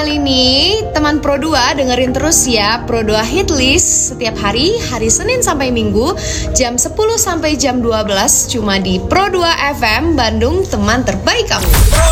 kali ini, teman Pro 2 dengerin terus ya Pro 2 Hit List setiap hari Senin sampai Minggu, jam 10 sampai jam 12, cuma di Pro 2 FM Bandung, teman terbaik kamu.